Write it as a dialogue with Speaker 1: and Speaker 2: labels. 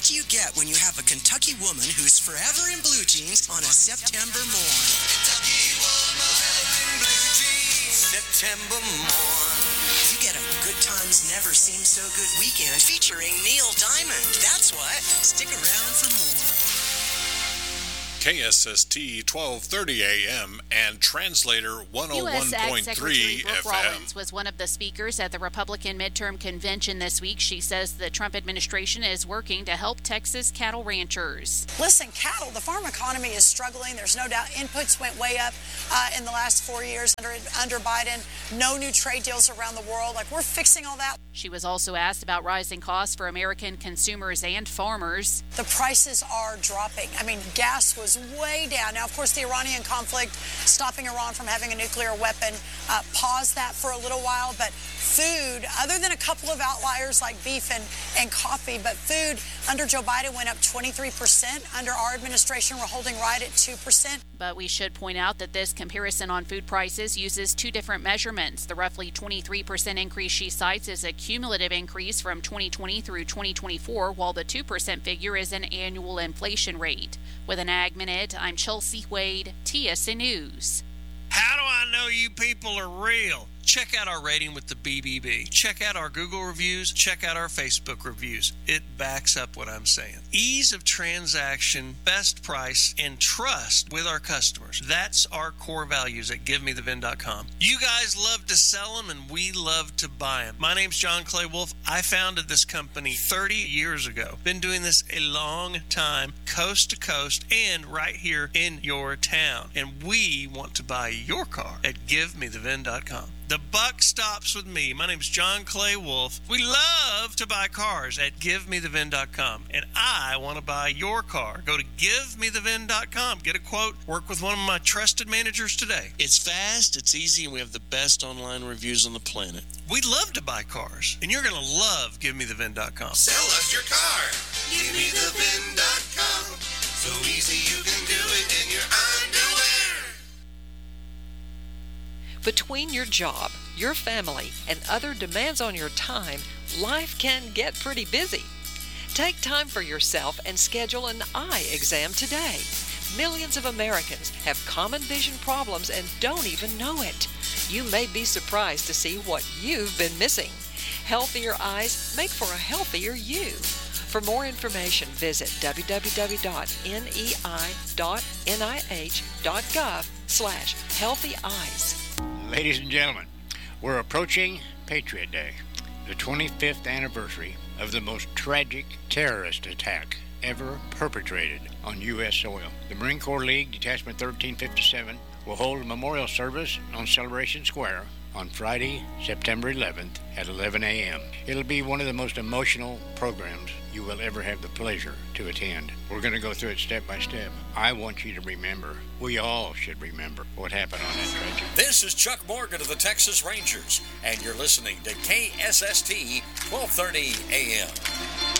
Speaker 1: do you get when you have a Kentucky woman who's forever in blue jeans on a September morn? Kentucky woman in blue jeans, September morn. You get a Good Times Never Seem So Good weekend featuring Neil Diamond. That's what. Stick around for more.
Speaker 2: KSST 1230 AM and Translator 101.3
Speaker 3: U.S. Ag Secretary Brooke
Speaker 2: FM.
Speaker 3: Rollins was one of the speakers at the Republican midterm convention this week. She says the Trump administration is working to help Texas cattle ranchers.
Speaker 4: Listen, cattle, the farm economy is struggling. There's no doubt inputs went way up in the last 4 years under Biden. No new trade deals around the world. Like, we're fixing all that.
Speaker 3: She was also asked about rising costs for American consumers and farmers.
Speaker 4: The prices are dropping. I mean, gas was way down. Now, of course, the Iranian conflict, stopping Iran from having a nuclear weapon, paused that for a little while. But food, other than a couple of outliers like beef and coffee, but food under Joe Biden went up 23%. Under our administration, we're holding right at 2%.
Speaker 3: But we should point out that this comparison on food prices uses two different measurements. The roughly 23% increase she cites is a cumulative increase from 2020 through 2024, while the 2% figure is an annual inflation rate. With an Ag Minute, I'm Chelsea Wade, TSN News.
Speaker 5: How do I know you people are real? Check out our rating with the BBB. Check out our Google reviews. Check out our Facebook reviews. It backs up what I'm saying. Ease of transaction, best price, and trust with our customers. That's our core values at GiveMeTheVin.com. You guys love to sell them, and we love to buy them. My name's John Clay Wolf. I founded this company 30 years ago. Been doing this a long time, coast to coast, and right here in your town. And we want to buy your car at GiveMeTheVin.com. The buck stops with me. My name's John Clay Wolf. We love to buy cars at GiveMeTheVin.com, and I want to buy your car. Go to GiveMeTheVin.com. Get a quote. Work with one of my trusted managers today.
Speaker 6: It's fast, it's easy, and we have the best online reviews on the planet.
Speaker 5: We love to buy cars, and you're going to love GiveMeTheVin.com.
Speaker 7: Sell us your car. GiveMeTheVin.com. So easy you can do it in your underwear.
Speaker 8: Between your job, your family, and other demands on your time, life can get pretty busy. Take time for yourself and schedule an eye exam today. Millions of Americans have common vision problems and don't even know it. You may be surprised to see what you've been missing. Healthier eyes make for a healthier you. For more information, visit www.nei.nih.gov/healthyeyes.
Speaker 9: Ladies and gentlemen, we're approaching Patriot Day, the 25th anniversary of the most tragic terrorist attack ever perpetrated on U.S. soil. The Marine Corps League Detachment 1357 will hold a memorial service on Celebration Square on Friday, September 11th at 11 a.m. It'll be one of the most emotional programs you will ever have the pleasure to attend. We're going to go through it step by step. I want you to remember, we all should remember what happened on that tragedy.
Speaker 10: This is Chuck Morgan of the Texas Rangers, and you're listening to KSST 1230 AM.